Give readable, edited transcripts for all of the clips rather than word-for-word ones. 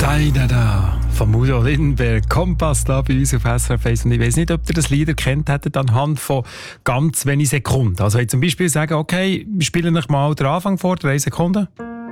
Da von Udo Lindenberg, Kompass da bei uns auf SRF 1. Und ich weiss nicht, ob ihr das Lied erkannt hättet anhand von ganz wenigen Sekunden. Also wenn zum Beispiel sagen, okay, wir spielen euch mal den Anfang vor, 3 Sekunden.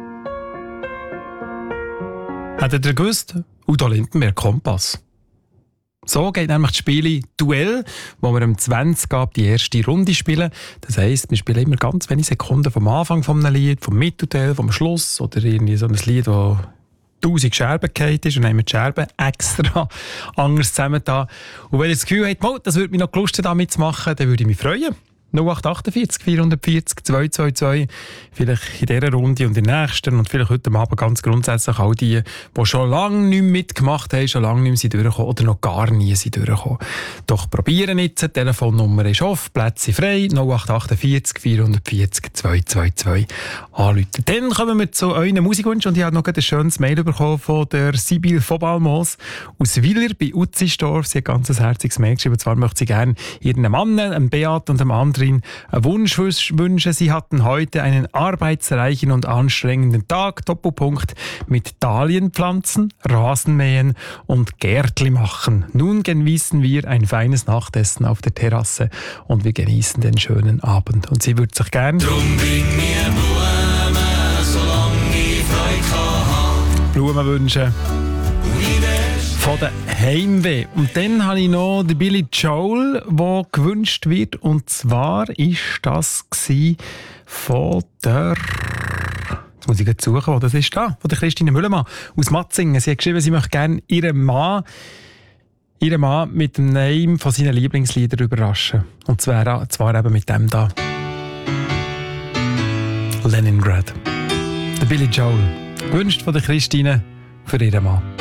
Hättet ihr gewusst? Udo Lindenberg, Kompass. So geht nämlich das Spiel Duell, wo wir am 20 ab die erste Runde spielen. Das heisst, wir spielen immer ganz wenige Sekunden vom Anfang von einem Lied, vom Mittelteil, vom Schluss oder irgendwie so ein Lied, das 1000 Scherben gefallen ist und dann haben wir die Scherben extra anders zusammengetan. Und wenn ihr das Gefühl habt, das würde mich noch Lust haben, damit zu machen, dann würde ich mich freuen. 0848 440 222, vielleicht in dieser Runde und in der nächsten und vielleicht heute Abend ganz grundsätzlich all die schon lange nicht mehr mitgemacht haben, schon lange nicht mehr durchgekommen oder noch gar nie durchgekommen. Doch probieren jetzt, die Telefonnummer ist offen, Plätze frei, 0848 440 222 anrufen. Dann kommen wir zu euren Musikwünschen und ich habe noch ein schönes Mail bekommen von der Sibyl von Balmos aus Willer bei Utzisdorf. Sie hat ein ganz herziges Mail geschrieben, und zwar möchte sie gerne ihren Mann, einem Beat und einem anderen einen Wunsch wünschen. Sie hatten heute einen arbeitsreichen und anstrengenden Tag, Doppelpunkt, mit Dahlienpflanzen, Rasenmähen und Gärtli machen. Nun genießen wir ein feines Nachtessen auf der Terrasse und wir genießen den schönen Abend. Und sie würde sich gerne Drum bring mir Blumen, solange ich Freude habe. Blumen wünschen von der Heimweh. Und dann habe ich noch den Billy Joel, der gewünscht wird. Und zwar war das von der... Jetzt muss ich jetzt suchen, wo das ist. Da, von der Christine Müllermann aus Matzingen. Sie hat geschrieben, sie möchte gerne ihren Mann mit dem Namen von seinen Lieblingsliedern überraschen. Und zwar eben mit dem da. Leningrad. Der Billy Joel. Gewünscht von der Christine für ihren Mann.